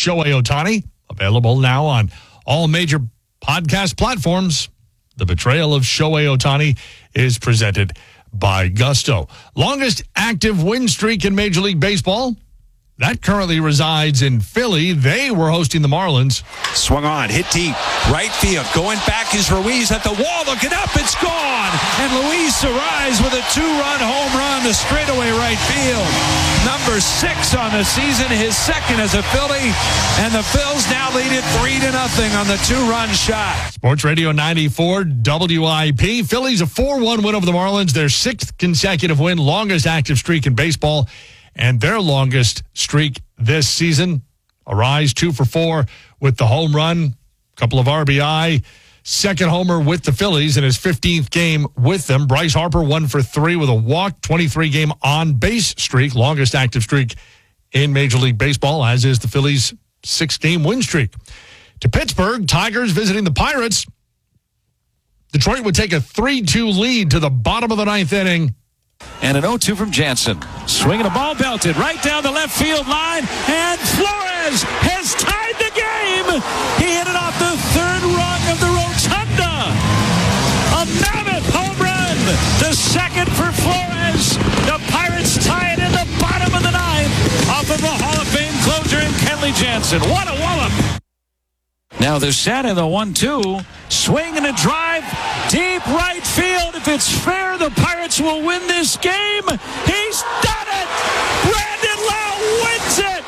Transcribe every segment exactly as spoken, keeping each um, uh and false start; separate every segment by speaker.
Speaker 1: Shohei Ohtani, available now on all major podcast platforms. The Betrayal of Shohei Ohtani is presented by Gusto. Longest active win streak in Major League Baseball, that currently resides in Philly. They were hosting the Marlins.
Speaker 2: Swung on, hit deep, right field. Going back is Ruiz at the wall. Looking up, it's gone. And Luis Arraez with a two-run home run to straightaway right field. Number six on the season, his second as a Philly. And the Phils now lead it three to nothing on the two-run shot.
Speaker 1: Sports Radio ninety-four W I P. Phillies a four one win over the Marlins. Their sixth consecutive win, longest active streak in baseball. And their longest streak this season. Arraez two for four with the home run, couple of R B I. Second homer with the Phillies in his fifteenth game with them. Bryce Harper one for three with a walk, twenty-three game on-base streak, longest active streak in Major League Baseball, as is the Phillies' six-game win streak. To Pittsburgh, Tigers visiting the Pirates. Detroit would take a three two lead to the bottom of the ninth inning.
Speaker 2: And an oh two from Jansen. Swinging a ball belted right down the left field line. And Flores has tied the game. He hit it off the third rung of the rotunda. A mammoth home run. The second for Flores. The Pirates tie it in the bottom of the ninth off of a Hall of Fame closer in Kenley Jansen. What a wallop. Now they're set in the one two. Swing and a drive. Deep right field. If it's fair, the Pirates will win this game. He's done it. Brandon Lowe wins it.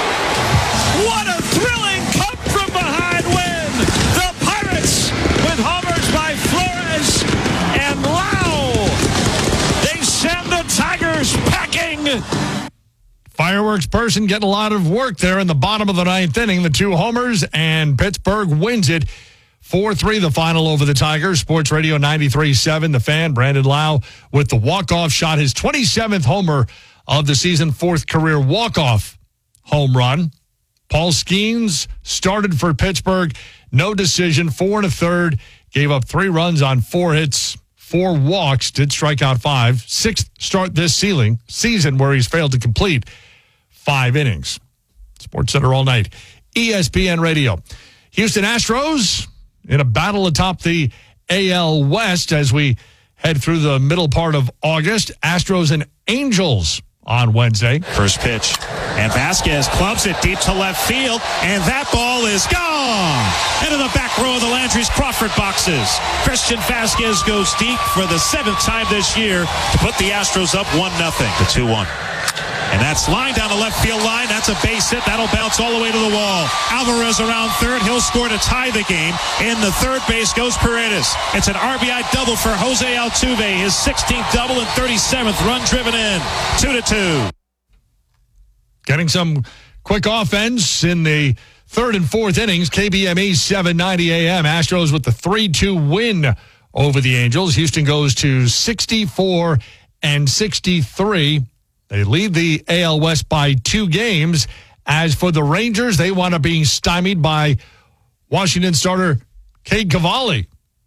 Speaker 2: What a thrilling come from behind win. The Pirates with homers by Flores and Lowe. They send the Tigers packing.
Speaker 1: Fireworks person getting a lot of work there in the bottom of the ninth inning. The two homers, and Pittsburgh wins it. four three the final over the Tigers. Sports Radio ninety-three seven, The Fan. Brandon Lowe with the walk-off shot, his twenty-seventh homer of the season, fourth career walk-off home run. Paul Skeens started for Pittsburgh. No decision, four and a third. Gave up three runs on four hits, four walks, did strike out five. Sixth start this ceiling, season where he's failed to complete five innings. Sports Center all night. E S P N Radio. Houston Astros in a battle atop the A L West as we head through the middle part of August. Astros and Angels on Wednesday.
Speaker 3: First pitch. And Vasquez clubs it deep to left field. And that ball is gone. Into the back row of the Landry's Crawford boxes. Christian Vasquez goes deep for the seventh time this year to put the Astros up one nothing. The two one. And that's line down the left field line. That's a base hit. That'll bounce all the way to the wall. Alvarez around third. He'll score to tie the game. In the third base goes Paredes. It's an R B I double for Jose Altuve. His sixteenth double and thirty-seventh run driven in. Two to two.
Speaker 1: Getting some quick offense in the third and fourth innings. K B M E seven ninety A M. Astros with the three two win over the Angels. Houston goes to sixty-four and sixty-three. They lead the A L West by two games. As for the Rangers, they wound up being stymied by Washington starter Cade Cavalli.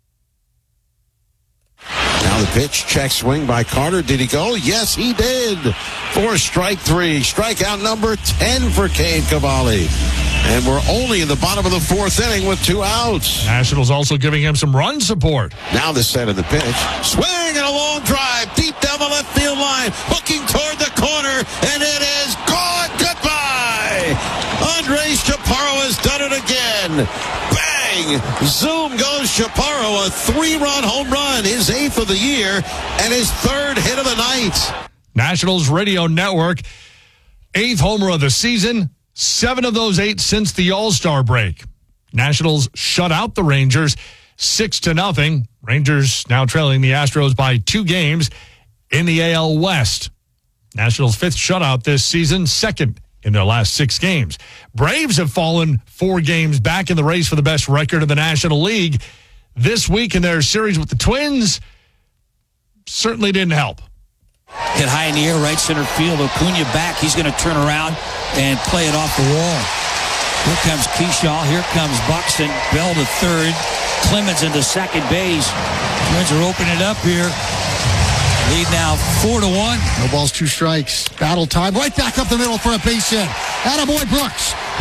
Speaker 4: Now the pitch, check swing by Carter. Did he go? Yes, he did. For strike three. Strikeout number ten for Cade Cavalli. And we're only in the bottom of the fourth inning with two outs.
Speaker 1: Nationals also giving him some run support.
Speaker 4: Now the set of the pitch. Swing and a long drive deep down the left field line. Hooking toward the corner. And it is gone. Goodbye. Andres Chaparro has done it again. Bang! Zoom goes Chaparro. A three-run home run. His eighth of the year. And his third hit of the night.
Speaker 1: Nationals Radio Network. Eighth homer of the season. Seven of those eight since the All-Star break. Nationals shut out the Rangers six to nothing. Rangers now trailing the Astros by two games in the A L West. Nationals' fifth shutout this season, second in their last six games. Braves have fallen four games back in the race for the best record in the National League. This week in their series with the Twins certainly didn't help.
Speaker 5: Hit high in the air, right center field. Acuna back. He's going to turn around and play it off the wall. Here comes Keyshaw. Here comes Buxton. Bell to third. Clemens into second base. Twins are opening it up here. Lead now four to one.
Speaker 6: No balls, two strikes. Battle time. Right back up the middle for a base hit. Attaboy Brooks.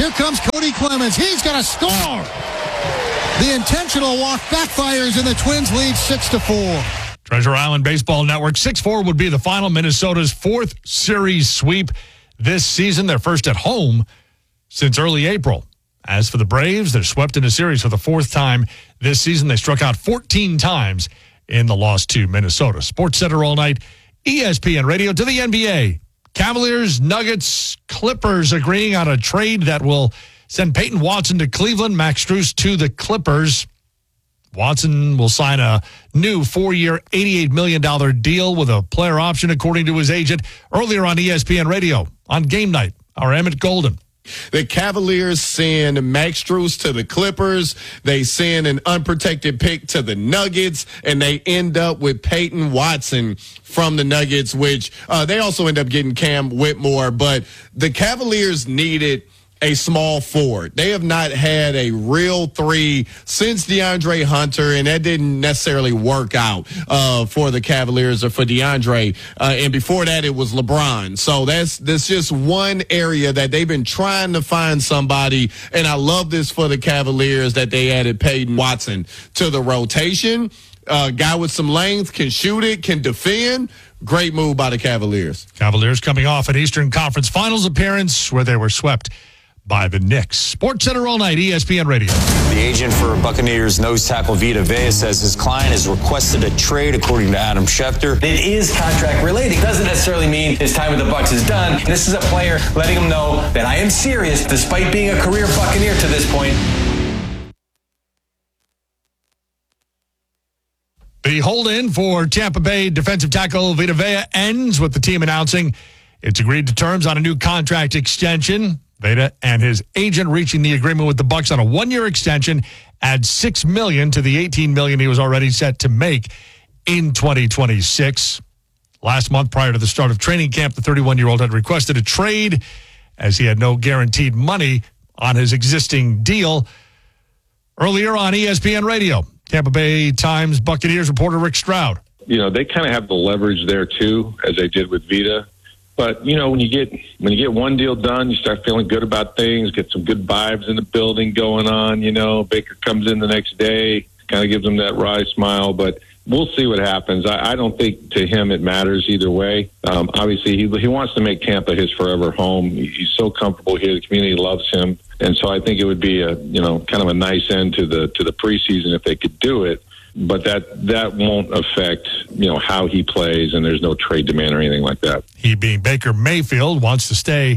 Speaker 6: Here comes Cody Clemens. He's going to score. The intentional walk backfires, and the Twins lead six to four.
Speaker 1: Treasure Island Baseball Network, six four would be the final. Minnesota's fourth series sweep this season, their first at home since early April. As for the Braves, they're swept in a series for the fourth time this season. They struck out fourteen times in the loss to Minnesota. Sports Center all night, E S P N Radio. To the N B A. Cavaliers, Nuggets, Clippers agreeing on a trade that will send Peyton Watson to Cleveland, Max Strus to the Clippers. Watson will sign a new four-year, eighty-eight million dollars deal with a player option, according to his agent, earlier on E S P N Radio on Game Night. Our Emmett Golden.
Speaker 7: The Cavaliers send Max Strus to the Clippers. They send an unprotected pick to the Nuggets, and they end up with Peyton Watson from the Nuggets, which uh, they also end up getting Cam Whitmore. But the Cavaliers needed a small forward. They have not had a real three since DeAndre Hunter, and that didn't necessarily work out uh, for the Cavaliers or for DeAndre. Uh, and before that, it was LeBron. So that's that's just one area that they've been trying to find somebody, and I love this for the Cavaliers that they added Peyton Watson to the rotation. Uh, guy with some length, can shoot it, can defend. Great move by the Cavaliers.
Speaker 1: Cavaliers coming off an Eastern Conference Finals appearance where they were swept by the Knicks. Sports Center all night, E S P N Radio.
Speaker 8: The agent for Buccaneers nose tackle Vita Vea says his client has requested a trade, according to Adam Schefter.
Speaker 9: It is contract related. It doesn't necessarily mean his time with the Bucs is done. This is a player letting him know that I am serious, despite being a career Buccaneer to this point.
Speaker 1: The hold-in for Tampa Bay defensive tackle Vita Vea ends with the team announcing it's agreed to terms on a new contract extension. Veda and his agent reaching the agreement with the Bucs on a one-year extension, adds six million dollars to the eighteen million dollars he was already set to make in twenty twenty-six. Last month, prior to the start of training camp, the thirty-one-year-old had requested a trade as he had no guaranteed money on his existing deal. Earlier on E S P N Radio, Tampa Bay Times Buccaneers reporter Rick Stroud.
Speaker 10: You know, they kind of have the leverage there, too, as they did with Vita. But, you know, when you get when you get one deal done, you start feeling good about things, get some good vibes in the building going on. You know, Baker comes in the next day, kind of gives them that wry smile. But we'll see what happens. I, I don't think to him it matters either way. Um, obviously, he, he wants to make Tampa his forever home. He's so comfortable here. The community loves him. And so I think it would be, a you know, kind of a nice end to the to the preseason if they could do it. But that that won't affect, you know, how he plays, and there's no trade demand or anything like that.
Speaker 1: He, being Baker Mayfield, wants to stay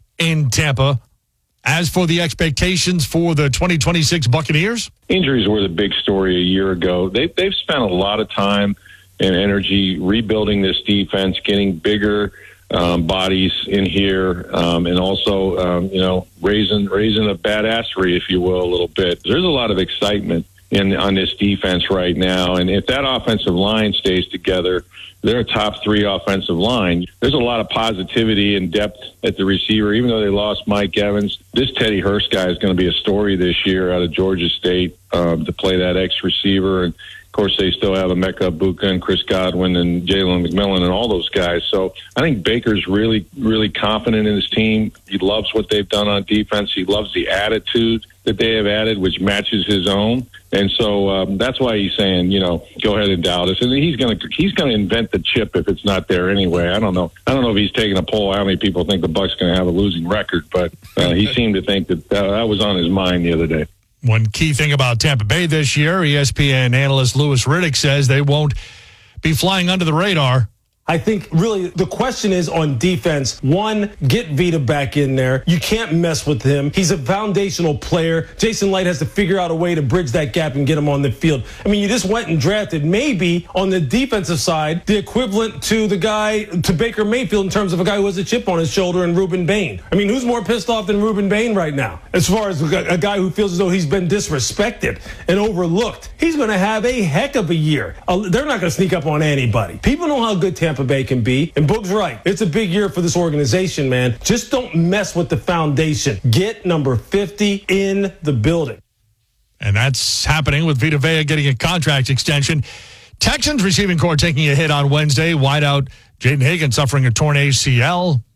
Speaker 1: in Tampa. As for the expectations for the twenty twenty-six Buccaneers?
Speaker 10: Injuries were the big story a year ago. They, they've spent a lot of time and energy rebuilding this defense, getting bigger um, bodies in here, um, and also, um, you know, raising, raising a badassery, if you will, a little bit. There's a lot of excitement in on this defense right now. And if that offensive line stays together, they're a top three offensive line. There's a lot of positivity and depth at the receiver. Even though they lost Mike Evans, this Teddy Hurst guy is going to be a story this year out of Georgia State um, to play that X receiver. And of course, they still have Emeka Egbuka and Chris Godwin and Jalen McMillan and all those guys. So I think Baker's really, really confident in his team. He loves what they've done on defense. He loves the attitude that they have added, which matches his own. And so um, that's why he's saying, you know, go ahead and doubt us. And he's going to he's going to invent the chip if it's not there anyway. I don't know. I don't know if he's taking a poll how many people think the Bucs going to have a losing record, but uh, he seemed to think that uh, that was on his mind the other day.
Speaker 1: One key thing about Tampa Bay this year, E S P N analyst Louis Riddick says they won't be flying under the radar.
Speaker 11: I think really the question is on defense. One, get Vita back in there. You can't mess with him. He's a foundational player. Jason Light has to figure out a way to bridge that gap and get him on the field. I mean, you just went and drafted maybe on the defensive side the equivalent to the guy, to Baker Mayfield in terms of a guy who has a chip on his shoulder and Ruben Bain. I mean, who's more pissed off than Ruben Bain right now? As far as a guy who feels as though he's been disrespected and overlooked. He's going to have a heck of a year. They're not going to sneak up on anybody. People know how good Tampa Bay can be. And Boog's right. It's a big year for this organization, man. Just don't mess with the foundation. Get number fifty in the building.
Speaker 1: And that's happening with Vita Vea getting a contract extension. Texans receiving corps taking a hit on Wednesday. Wideout Jaden Hagan suffering a torn A C L.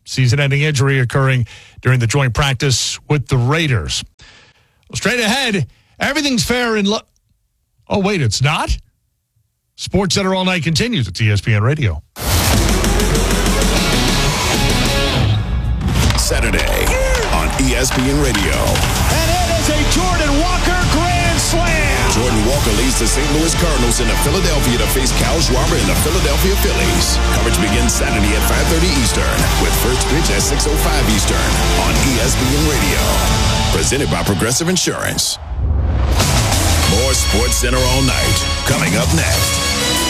Speaker 1: season-ending injury occurring during the joint practice with the Raiders. Well, straight ahead, everything's fair in... Lo- oh, wait, it's not? Sports Center All Night continues at E S P N Radio.
Speaker 12: Saturday on E S P N Radio.
Speaker 2: And it is a Jordan Walker grand slam.
Speaker 12: Jordan Walker leads the Saint Louis Cardinals into Philadelphia to face Kyle Schwarber and the Philadelphia Phillies. Coverage begins Saturday at five thirty Eastern with first pitch at six oh five Eastern on E S P N Radio. Presented by Progressive Insurance. More Sports Center All Night coming up next.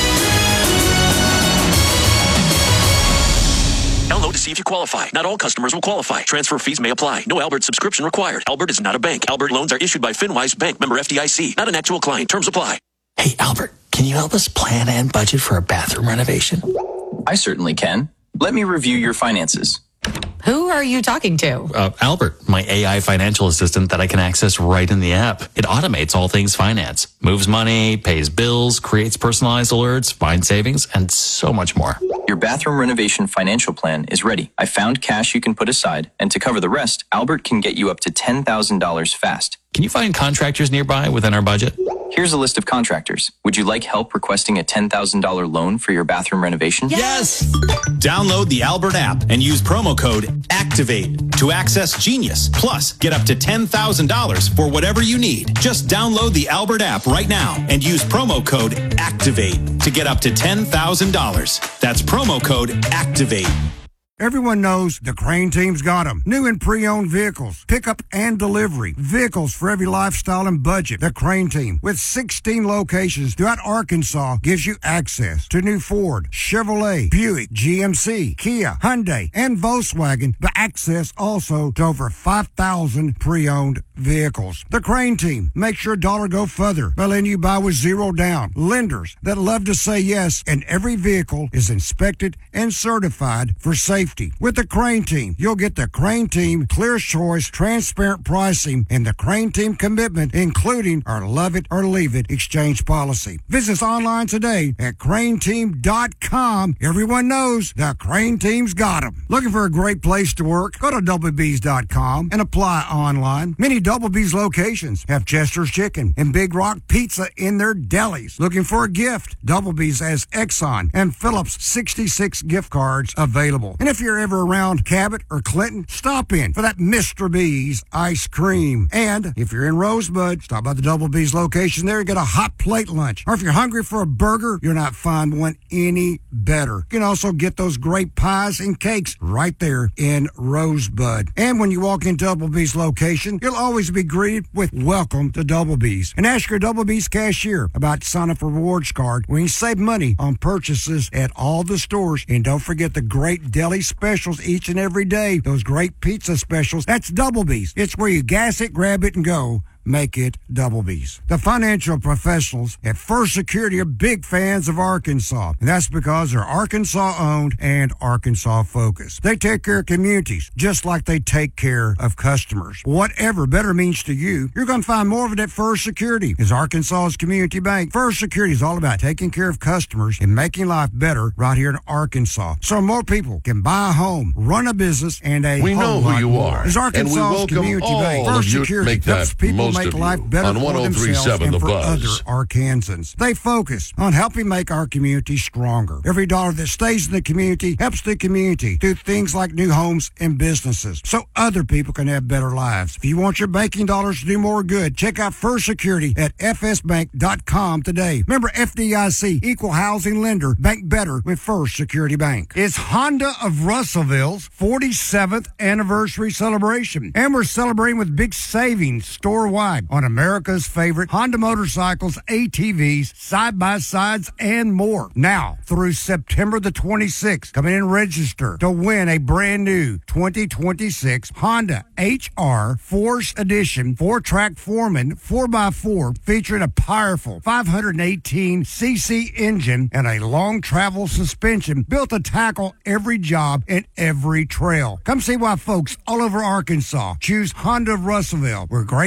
Speaker 13: Download to see if you qualify. Not all customers will qualify. Transfer fees may apply. No Albert subscription required. Albert is not a bank. Albert loans are issued by FinWise Bank, member F D I C. Not an actual client. Terms apply.
Speaker 14: Hey, Albert, can you help us plan and budget for a bathroom renovation?
Speaker 15: I certainly can. Let me review your finances.
Speaker 16: Who are you talking to?
Speaker 14: Uh, Albert, my A I financial assistant that I can access right in the app. It automates all things finance, moves money, pays bills, creates personalized alerts, finds savings, and so much more.
Speaker 15: Your bathroom renovation financial plan is ready. I found cash you can put aside, and to cover the rest, Albert can get you up to ten thousand dollars fast.
Speaker 14: Can you find contractors nearby within our budget?
Speaker 15: Here's a list of contractors. Would you like help requesting a ten thousand dollars loan for your bathroom renovation?
Speaker 17: Yes! Download the Albert app and use promo code ACTIVATE to access Genius. Plus, get up to ten thousand dollars for whatever you need. Just download the Albert app right now and use promo code ACTIVATE to get up to ten thousand dollars. That's promo code ACTIVATE.
Speaker 18: Everyone knows the Crane Team's got them. New and pre-owned vehicles, pickup and delivery, vehicles for every lifestyle and budget. The Crane Team, with sixteen locations throughout Arkansas, gives you access to new Ford, Chevrolet, Buick, G M C, Kia, Hyundai, and Volkswagen, but access also to over five thousand pre-owned vehicles. The Crane Team makes your dollar go further by letting you buy with zero down. Lenders that love to say yes, and every vehicle is inspected and certified for safety. With the Crane Team, you'll get the Crane Team clear choice, transparent pricing, and the Crane Team commitment, including our love it or leave it exchange policy. Visit us online today at crane team dot com. Everyone knows the Crane Team's got them. Looking for a great place to work? Go to double b's dot com and apply online. Many Double B's locations have Chester's Chicken and Big Rock Pizza in their delis. Looking for a gift? Double B's has Exxon and Phillips sixty-six gift cards available. And if you're ever around Cabot or Clinton, stop in for that Mister B's ice cream. And if you're in Rosebud, stop by the Double B's location there and get a hot plate lunch. Or if you're hungry for a burger, you'll not find one any better. You can also get those great pies and cakes right there in Rosebud. And when you walk in Double B's location, you'll always be greeted with welcome to Double B's. And ask your Double B's cashier about sign up for rewards card when you save money on purchases at all the stores. And don't forget the great deli specials each and every day. Those great pizza specials. That's Double B's. It's where you gas it, grab it, and go. Make it Double B's. The financial professionals at First Security are big fans of Arkansas, and that's because they're Arkansas-owned and Arkansas-focused. They take care of communities just like they take care of customers. Whatever better means to you, you're going to find more of it at First Security. It's Arkansas's community bank. First Security is all about taking care of customers and making life better right here in Arkansas, so more people can buy a home, run a business, and a
Speaker 19: we know who you are,
Speaker 18: it's Arkansas's
Speaker 19: and we welcome
Speaker 18: community
Speaker 19: all
Speaker 18: bank.
Speaker 19: of
Speaker 18: First
Speaker 19: you
Speaker 18: Security
Speaker 19: make that
Speaker 18: helps people
Speaker 19: most
Speaker 18: make
Speaker 19: of
Speaker 18: life
Speaker 19: you
Speaker 18: better
Speaker 19: on
Speaker 18: for
Speaker 19: one oh three
Speaker 18: themselves
Speaker 19: seven
Speaker 18: and
Speaker 19: The
Speaker 18: for
Speaker 19: Buzz.
Speaker 18: other Arkansans. They focus on helping make our community stronger. Every dollar that stays in the community helps the community do things like new homes and businesses so other people can have better lives. If you want your banking dollars to do more good, check out First Security at f s bank dot com today. Remember F D I C, Equal Housing Lender. Bank better with First Security Bank. It's Honda of Russellville's forty-seventh anniversary celebration, and we're celebrating with big savings store-wide on America's favorite Honda motorcycles, A T Vs, side-by-sides, and more. Now, through September the twenty-sixth, come in and register to win a brand new twenty twenty-six Honda H R Force Edition four-track Foreman four by four featuring a powerful five hundred eighteen c c engine and a long travel suspension built to tackle every job and every trail. Come see why folks all over Arkansas choose Honda of Russellville, where great prices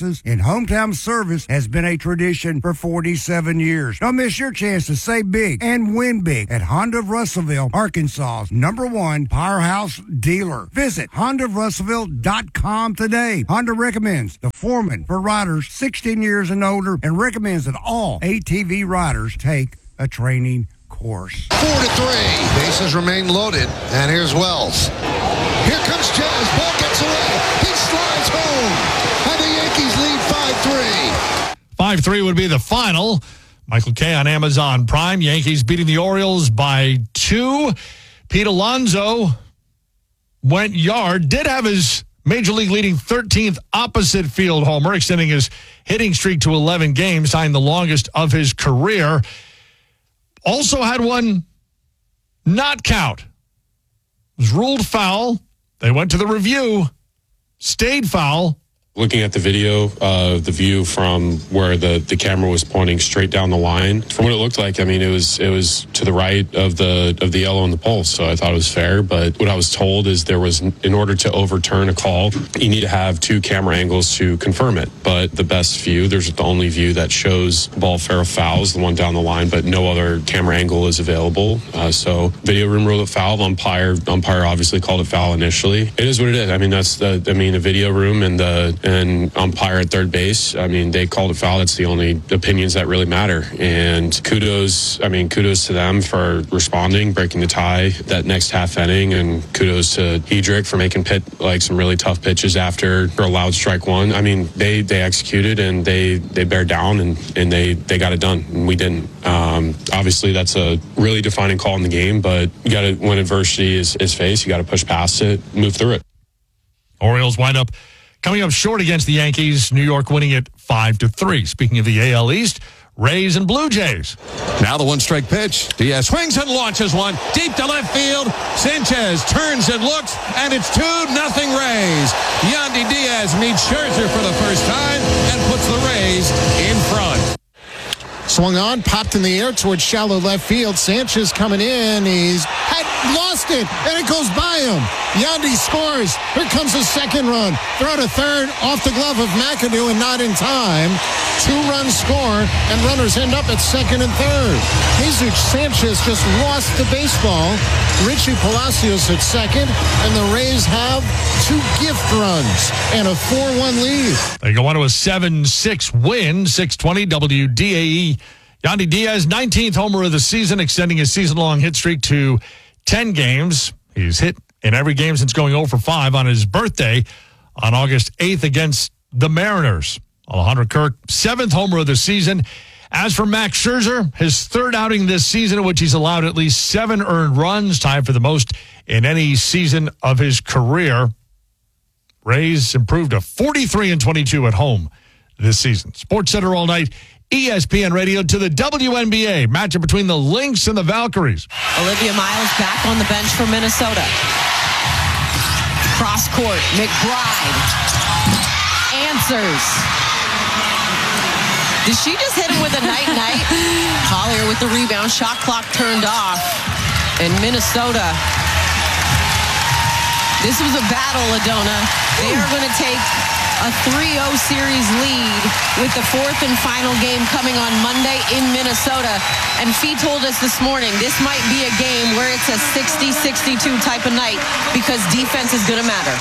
Speaker 18: prices and hometown service has been a tradition for forty-seven years. Don't miss your chance to save big and win big at Honda of Russellville, Arkansas's number one powerhouse dealer. Visit Honda of Russellville dot com today. Honda recommends the Foreman for riders sixteen years and older and recommends that all A T V riders take a training course.
Speaker 6: Four to three. Bases remain loaded. And here's Wells. Here comes Jazz. Ball gets away. He slides home. And the Yankees lead five three.
Speaker 1: five three would be the final. Michael Kay on Amazon Prime. Yankees beating the Orioles by two. Pete Alonso went yard. Did have his Major League leading thirteenth opposite field homer, extending his hitting streak to eleven games, signed the longest of his career. Also had one not count. It was ruled foul. They went to the review, stayed foul.
Speaker 19: Looking at the video, uh, the view from where the, the camera was pointing straight down the line, from what it looked like, I mean, it was it was to the right of the of the yellow and the pulse, so I thought it was fair. But what I was told is there was, in order to overturn a call, you need to have two camera angles to confirm it. But the best view, there's the only view that shows ball fair or foul is the one down the line, but no other camera angle is available. Uh, so video room ruled it foul. Umpire umpire obviously called it foul initially. It is what it is. I mean, that's the I mean the video room and the and umpire at third base, I mean, they called it foul. That's the only opinions that really matter. And kudos, I mean, kudos to them for responding, breaking the tie that next half inning, and kudos to Hedrick for making pit like some really tough pitches after or allowed strike one. I mean, they they executed and they they bear down and and they they got it done, and we didn't. Um, obviously, that's a really defining call in the game, but you got to, when adversity is is faced, you got to push past it, move through it.
Speaker 1: Orioles wind up coming up short against the Yankees, New York winning it five to three. Speaking of the A L East, Rays and Blue Jays.
Speaker 4: Now the one-strike pitch. Diaz swings and launches one deep to left field. Sanchez turns and looks, and it's two nothing Rays. Yandy Diaz meets Scherzer for the first time and puts the Rays in front.
Speaker 6: Swung on, popped in the air towards shallow left field. Sanchez coming in. He's had lost it, and it goes by him. Yandy scores. Here comes the second run. Throw to third, off the glove of McAdoo, and not in time. Two-run score, and runners end up at second and third. Jesus Sanchez just lost the baseball. Richie Palacios at second, and the Rays have two gift runs and a four one lead.
Speaker 1: They go on to a seven six win, six twenty W D A E. Yandy Diaz, nineteenth homer of the season, extending his season-long hit streak to ten games. He's hit in every game since going oh for five on his birthday on August eighth against the Mariners. Alejandro Kirk, seventh homer of the season. As for Max Scherzer, his third outing this season in which he's allowed at least seven earned runs, tied for the most in any season of his career. Rays improved to forty-three and twenty-two at home this season. Sports Center all night, E S P N Radio to the W N B A matchup between the Lynx and the Valkyries.
Speaker 16: Olivia Miles back on the bench for Minnesota. Cross court, McBride answers. Did she just hit him with a night-night? Collier with the rebound, shot clock turned off. And Minnesota, this was a battle, Adona. They are going to take a three oh series lead with the fourth and final game coming on Monday in Minnesota. And Fee told us this morning, this might be a game where it's a sixty sixty-two type of night because defense is going to matter.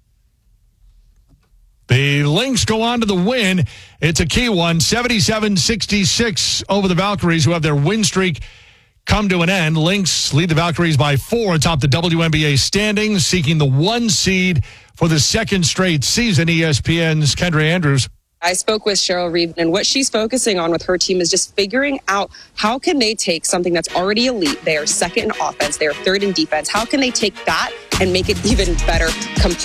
Speaker 1: The Lynx go on to the win. It's a key one, seventy-seven sixty-six over the Valkyries, who have their win streak come to an end. Lynx lead the Valkyries by four atop the W N B A standings, seeking the one seed for the second straight season. E S P N's Kendra Andrews.
Speaker 20: I spoke with Cheryl Reeve, and what she's focusing on with her team is just figuring out how can they take something that's already elite. They are second in offense. They are third in defense. How can they take that and make it even better?